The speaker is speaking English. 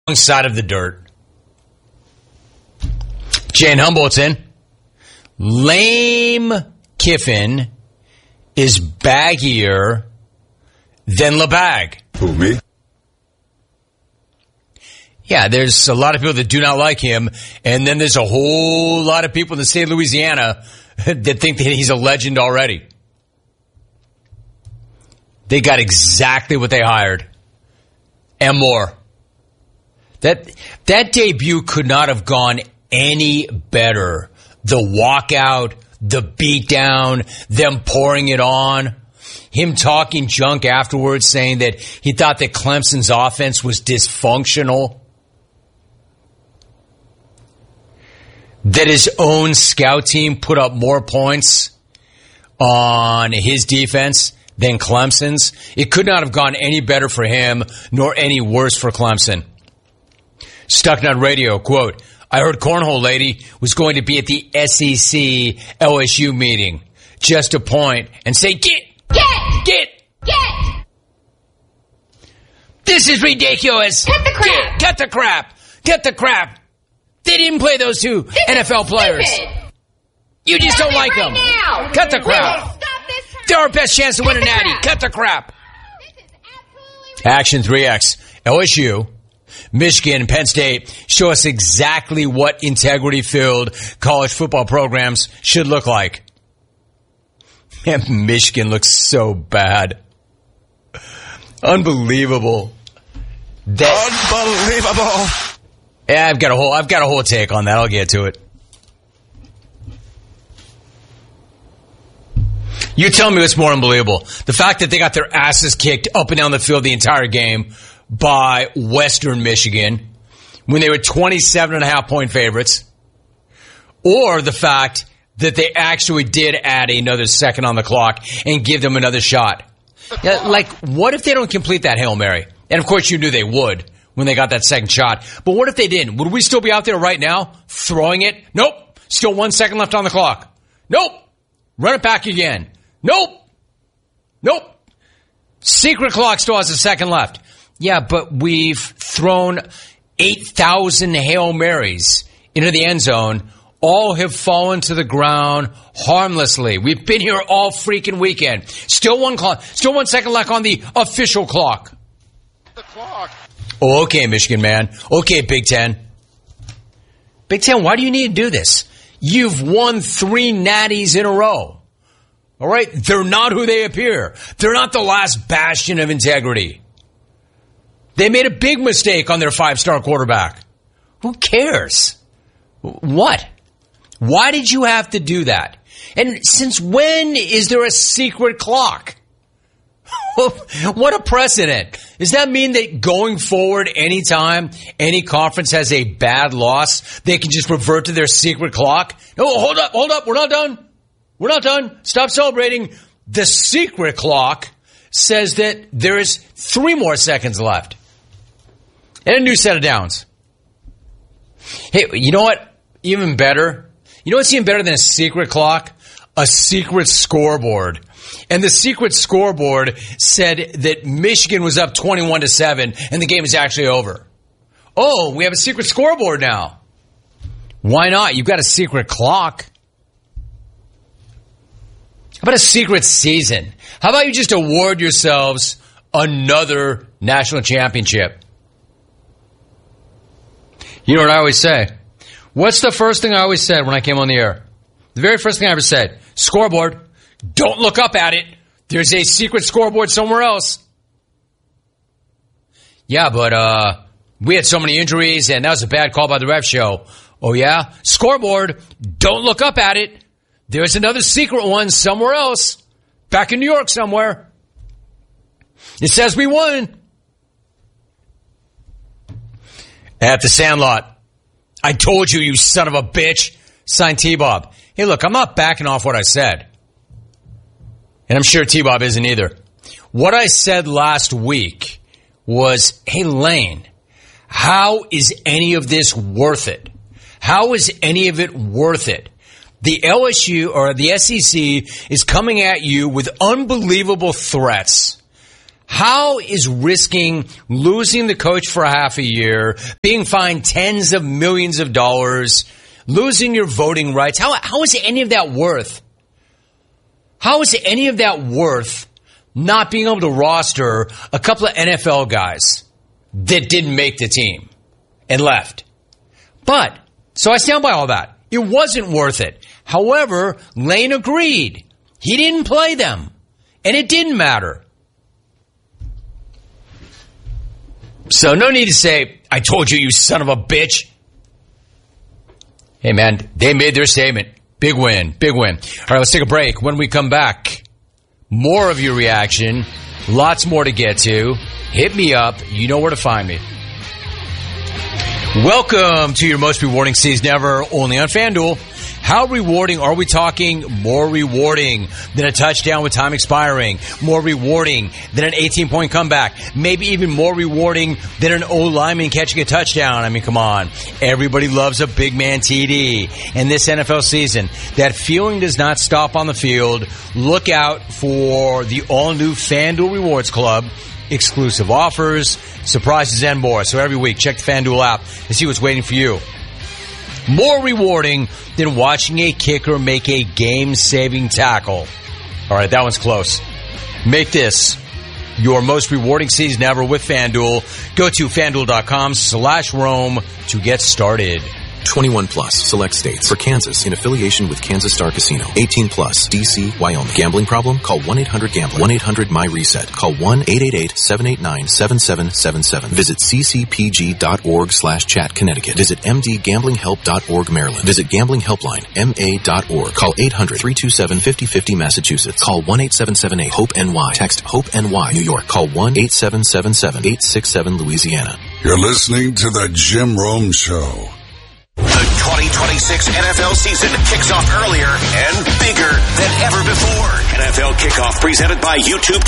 side of the dirt. Jane Humboldt's in. Lame Kiffin is baggier than LeBag. Who, me? Yeah, there's a lot of people that do not like him, and then there's a whole lot of people in the state of Louisiana that think that he's a legend already. They got exactly what they hired. And more. That debut could not have gone any better. The walkout, the beatdown, them pouring it on, him talking junk afterwards, saying that he thought that Clemson's offense was dysfunctional, that his own scout team put up more points on his defense than Clemson's. It could not have gone any better for him, nor any worse for Clemson. Stucknut Radio, quote, I heard Cornhole Lady was going to be at the SEC LSU meeting. Just to point and say, get! This is ridiculous. Cut the crap. Cut the crap. They didn't play those two NFL players. You just don't like them. Now. Cut the crap. They're our best chance to win a natty. Cut the crap. Action 3X. LSU, Michigan, and Penn State show us exactly what integrity-filled college football programs should look like. And Michigan looks so bad. Unbelievable. Unbelievable. Yeah, I've got a whole take on that. I'll get to it. You tell me what's more unbelievable. The fact that they got their asses kicked up and down the field the entire game by Western Michigan when they were 27.5-point favorites, or the fact that they actually did add another second on the clock and give them another shot. Like, what if they don't complete that Hail Mary? And, of course, you knew they would when they got that second shot. But what if they didn't? Would we still be out there right now throwing it? Nope. Still 1 second left on the clock. Nope. Run it back again. Nope. Secret clock still has a second left. Yeah, but we've thrown 8,000 Hail Marys into the end zone. All have fallen to the ground harmlessly. We've been here all freaking weekend. Still 1 second left on the official clock. The clock. Oh, okay, Michigan man. Okay, Big Ten. Big Ten, why do you need to do this? You've won 3 natties in a row. All right? They're not who they appear. They're not the last bastion of integrity. They made a big mistake on their 5-star quarterback. Who cares? What? Why did you have to do that? And since when is there a secret clock? What a precedent. Does that mean that going forward, anytime any conference has a bad loss, they can just revert to their secret clock? No, hold up. We're not done. Stop celebrating. The secret clock says that there is 3 more seconds left. And a new set of downs. Hey, you know what? Even better. You know what's even better than a secret clock? A secret scoreboard. And the secret scoreboard said that Michigan was up 21-7 and the game is actually over. Oh, we have a secret scoreboard now. Why not? You've got a secret clock. How about a secret season? How about you just award yourselves another national championship? You know what I always say? What's the first thing I always said when I came on the air? The very first thing I ever said, scoreboard. Don't look up at it. There's a secret scoreboard somewhere else. Yeah, but we had so many injuries, and that was a bad call by the ref show. Oh, yeah? Scoreboard. Don't look up at it. There's another secret one somewhere else. Back in New York somewhere. It says we won. At the Sandlot. I told you, you son of a bitch. Signed T-Bob. Hey, look, I'm not backing off what I said. And I'm sure T-Bob isn't either. What I said last week was, hey, Lane, how is any of this worth it? How is any of it worth it? The LSU or the SEC is coming at you with unbelievable threats. How is risking losing the coach for half a year, being fined tens of millions of dollars, losing your voting rights, how is any of that worth? How is any of that worth not being able to roster a couple of NFL guys that didn't make the team and left? But, so I stand by all that. It wasn't worth it. However, Lane agreed. He didn't play them. And it didn't matter. So no need to say, I told you, you son of a bitch. Hey, man, they made their statement. Big win, big win. All right, let's take a break. When we come back, more of your reaction. Lots more to get to. Hit me up. You know where to find me. Welcome to your most rewarding season ever, only on FanDuel. How rewarding are we talking? More rewarding than a touchdown with time expiring. More rewarding than an 18-point comeback. Maybe even more rewarding than an O-lineman catching a touchdown. I mean, come on. Everybody loves a big man TD. And this NFL season, that feeling does not stop on the field. Look out for the all-new FanDuel Rewards Club. Exclusive offers, surprises, and more. So every week, check the FanDuel app and see what's waiting for you. More rewarding than watching a kicker make a game-saving tackle. All right, that one's close. Make this your most rewarding season ever with FanDuel. Go to FanDuel.com/Rome to get started. 21 plus, select states. For Kansas, in affiliation with Kansas Star Casino. 18 plus, D.C., Wyoming. Gambling problem? Call 1-800-GAMBLER. 1-800-MY-RESET. Call 1-888-789-7777. Visit ccpg.org/chat, Connecticut. Visit mdgamblinghelp.org, Maryland. Visit Gambling Helpline, ma.org. Call 800-327-5050, Massachusetts. Call 1-8778-HOPE-NY. Text HOPE-NY, New York. Call 1-8777-867, Louisiana. You're listening to The Jim Rome Show. The 2026 NFL season kicks off earlier and bigger than ever before. NFL Kickoff presented by YouTube